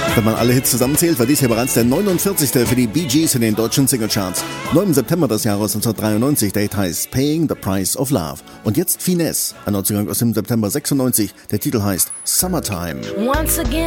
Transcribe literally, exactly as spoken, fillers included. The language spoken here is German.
Wenn man alle Hits zusammenzählt, war dies hier bereits der neunundvierzigste für die Bee Gees in den deutschen Singlecharts. Neu im September des Jahres neunzehnhundertdreiundneunzig, der Hit heißt Paying the Price of Love. Und jetzt Finesse, ein Neuzugang aus dem September sechsundneunzig, der Titel heißt Summertime. Once again